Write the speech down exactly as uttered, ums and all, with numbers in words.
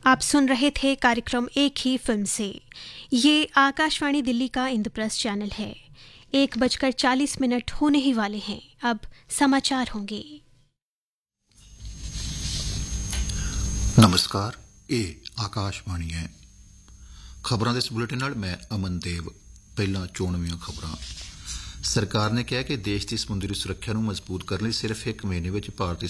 आप सुन रहे थे कार्यक्रम एक ही फिल्म से। ये आकाशवाणी दिल्ली का इंद्रप्रस्थ चैनल है। एक बजकर चालीस मिनट होने ही वाले हैं। अब समाचार होंगे। नमस्कार, ये आकाशवाणी है। खबरों के इस बुलेटिन नाल मैं अमन देव। पहला चोणवीं खबरां। सरकार ने कहा कि देश की समुद्री सुरक्षा ਨੂੰ ਮਜ਼ਬੂਤ ਕਰਨ ਲਈ ਸਿਰਫ ਇੱਕ ਮਹੀਨੇ ਵਿੱਚ ਭਾਰਤੀ